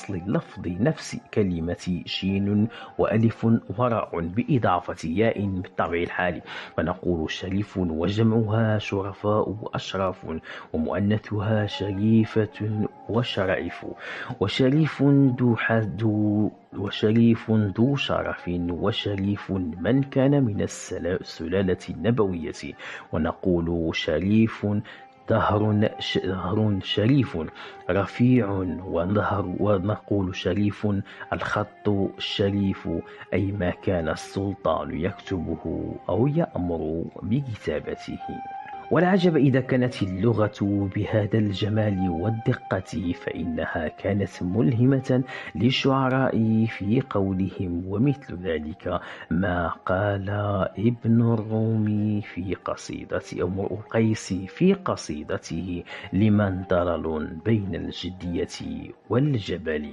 أصل اللفظ نفس كلمة شين وألف وراء بإضافة ياء بالطبع الحالي، فنقول شريف وجمعها شرفاء وأشراف، ومؤنثها شريفة وشرائف، وشريف ذو شرف، وشريف من كان من السلالة النبوية، ونقول شريف دهر شريف رفيع، ونقول شريف الخط الشريف، أي ما كان السلطان يكتبه أو يأمر بكتابته. والعجب إذا كانت اللغة بهذا الجمال والدقة، فإنها كانت ملهمة للشعراء في قولهم، ومثل ذلك ما قال ابن الرومي في قصيدة أو امرؤ القيس في قصيدته لمن ضرر بين الجدية والجبل.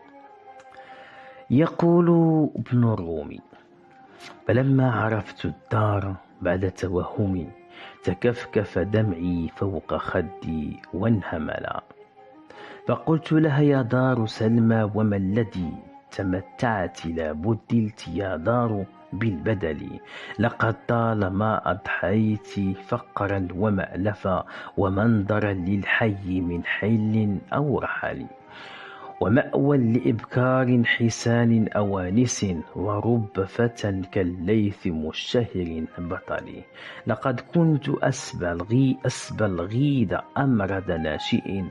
يقول ابن الرومي: فلما عرفت الدار بعد توهمي، تكفكف دمعي فوق خدي وانهملا، فقلت لها يا دار سلمى وما الذي تمتعت لا بدلت يا دار بالبدل، لقد طالما أضحيت فقرا ومألفا، ومنظرا للحي من حل أو رحل، ومأوى لإبكار حسان أوانس، ورب فتى كالليث مشتهر بطل، لقد كنت أسبى الغيد أمرد ناشئ،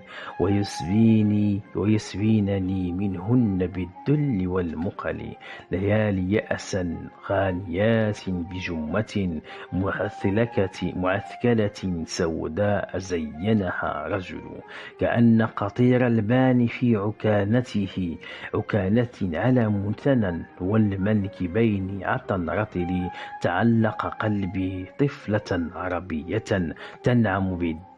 ويسبينني منهن بالذل والمقل، ليالي يأسا غانيات بجمة معثكلة سوداء زينها رجل، كأن قطير البان في عكانة على مثنى، والمنكبين عطا رطل، تعلق قلبي طفلة عربية تنعم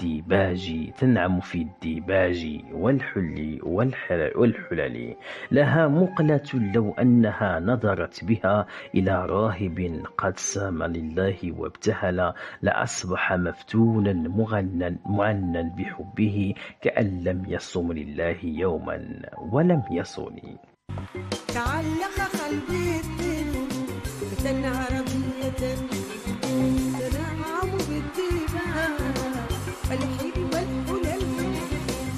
في الديباج والحلل، لها مقلة لو أنها نظرت بها إلى راهب قد سام لله وابتهل، لأصبح مفتونا معنى بحبه، كأن لم يصم لله يوما ولم يصم. تعلق قلبي فتى عربية تنعم بالديباج